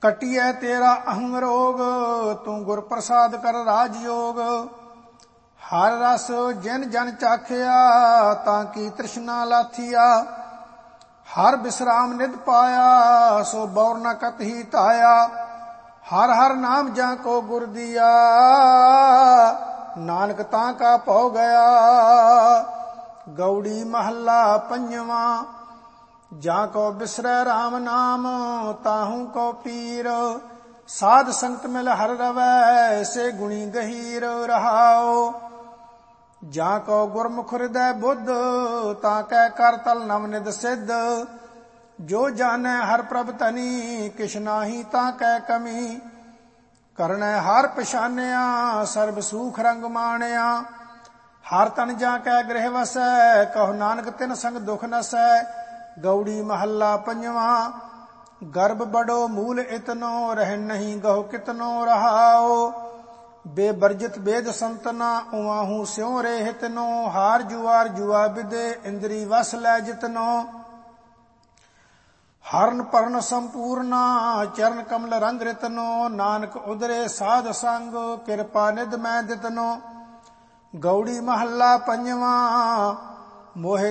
ਕਟਿਐ ਤੇਰਾ ਅਹੰ ਰੋਗ, ਤੂੰ ਗੁਰ ਪ੍ਰਸਾਦ ਕਰ ਰਾਜ ਯੋਗ। ਹਰ ਰਸ ਜਿਨ ਜਨ ਚਾਖਿਆ, ਤਾਂ ਕੀ ਤ੍ਰਿਸ਼ਨਾ ਲਾਥੀਆ। ਹਰ ਬਿਸਰਾਮ ਨਿਧ ਪਾਇਆ, ਸੋ ਬੌਰ ਨ ਕਤਹੀ ਧਾਇਆ। ਹਰ ਹਰ ਨਾਮ ਜਾਂ ਕੋ ਗੁਰ ਦੀਆ, ਨਾਨਕ ਤਾਂ ਕਾ ਭਉ ਗਿਆ। ਗਉੜੀ ਮਹੱਲਾ ਪੰਜਵਾਂ। ਜਾਂ ਕੋ ਬਿਸਰੈ ਰਾਮ ਨਾਮ, ਤਾਹੂ ਕੋ ਪੀਰ। ਸਾਧ ਸੰਗਤ ਮਿਲ ਹਰ ਰਵੈ, ਸੇ ਗੁਣੀ ਗਹੀਰ ਰਹਾਉ। ਜਾਂ ਕੋ ਗੁਰਮੁਖ ਹਿਰਦੈ ਬੁੱਧ, ਤਾਂ ਕੈ ਕਰ ਤਲ ਨਵ ਨਿਧ ਸਿੱਧ। ਜੋ ਜਾਣੈ ਹਰ ਪ੍ਰਭ ਤਨੀ, ਕਿਛ ਨਾਹੀ ਤਾਂ ਕੈ ਕਮੀ। ਕਰਨੈ ਹਰ ਪਛਾਨਿਆ, ਸਰਬ ਸੂਖ ਰੰਗ ਮਾਣਿਆ। ਹਰ ਤਨ ਜਾਂ ਕੈ ਗ੍ਰਹਿ ਵਸੈ, ਕਹੋ ਨਾਨਕ ਤਿਨ ਸੰਗ ਦੁਖ ਨਸੈ। ਗਉੜੀ ਮਹੱਲਾ ਪੰਜਵਾਂ। ਗਰਭ ਬੜੋ ਮੂਲ ਇਤਨੋ, ਰਹਿ ਨਹੀਂ ਗਹੁ ਕਿਤਨੋ ਰਹਾਉ। ਬੇਬਰਜਿਤ ਬੇਦ ਸੰਤਨਾ, ਉਵਾਹੂ ਸਿਉ ਰੇ ਹਿਤਨੋ। ਹਾਰ ਜੁਆਰ ਜੁਆ ਵਿਦੇ, ਇੰਦਰੀ ਵਸ ਲੈ ਜਿਤਨੋ। ਹਰਨ ਪਰਨ ਸੰਪੂਰਨਾ, ਚਰਨ ਕਮਲ ਰੰਗ ਰਿਤਨੋ। ਨਾਨਕ ਉਦਰੇ ਸਾਧ ਸੰਗ, ਕਿਰਪਾ ਨਿਧ ਮੈਂ ਦਿਤਨੋ। ਗਉੜੀ ਮਹੱਲਾ ਪੰਜਵਾਂ। ਮੋਹਿ